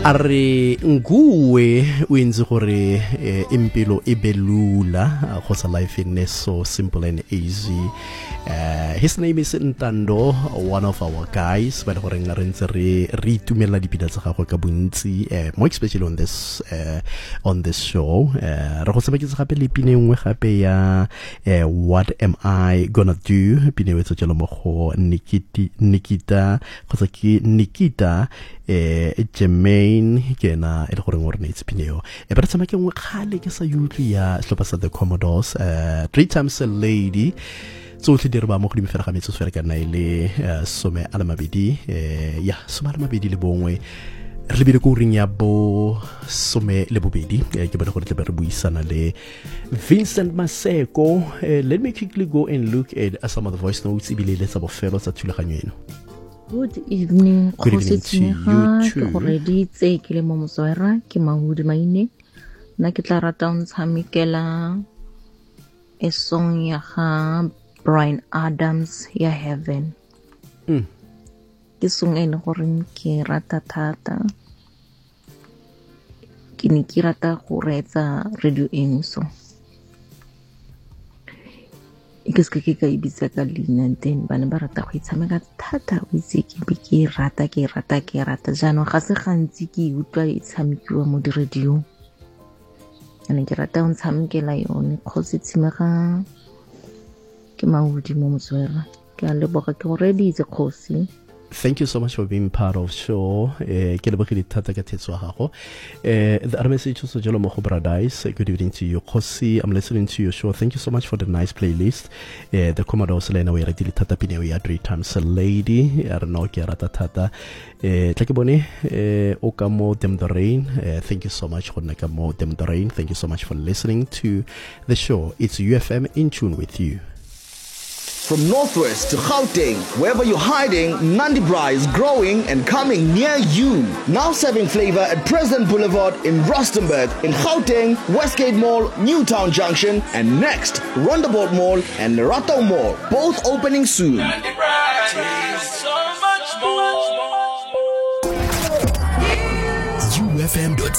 a re nguwe o entse gore impilo e belula go sa life in so simple and easy. His name is Ntando, one of our guys, but gore nga re ntse re itumela dipina tsa gagwe ka bontsi, more especially on this show. Re go sebekisa gape le pina engwe gape ya What Am I Gonna Do, pina e tsela mo go Nikita kgotsa ke Nikita Jermaine ke na e le gore ngore ne itspineo e ba tsama ke ngwe khale ke sa yutli ya hlopa sa the Commodores 3 times a lady tsotlhe di re ba mo go dimfela ga metso sfera ka na ile some ala mabedi ya some ala mabedi le bongwe re bile go ring ya bo some le bobedi ke bona gore tle ba re buisana le Vincent Maseko. Let me quickly go and look at some of the voice notes ibile le tsa bofelo tsa thulaganyo eno. Good evening. Good evening to you too. Ke ready tse ke le mo Moswera ke Mahudi Maine na ke tla rata o ntshamekela a song ya ga Bryan Adams ya Heaven. Ke song e le gore ke rata thata, ke ne ke rata go retsa radio engso ke se ke ka ibitsa ka lina then bana ba rata go itshameka thata o itse ke rata jaanong ga se gantsi ke utlwa e tshamekiwa mo di-radio ane ke rata o ntshamekela yone kgotse tshimega ke Mahudi mo Moswera ke a leboga ke go reditse kgosi. Thank you so much for being part of show. Ke lebogile thata ka thetso ya gago. The other message also jalo mo go Paradise. Good evening to you, Kosi. I'm listening to your show. Thank you so much for the nice playlist. The Commodores lena we ratile thata pine we 3 times a lady. I don't know ke rata thata. Tla ke bone o ka mo Dem the Rain. Thank you so much for naka mo Dem the Rain. Thank you so much for listening to the show. It's UFM in tune with you. From Northwest to Gauteng, wherever you're hiding, Nandi Bra is growing and coming near you. Now serving flavor at President Boulevard in Rustenburg, in Gauteng, Westgate Mall, Newtown Junction, and next, Rondeboort Mall and Lerato Mall, both opening soon. Nandi Bra, so much more. UFM.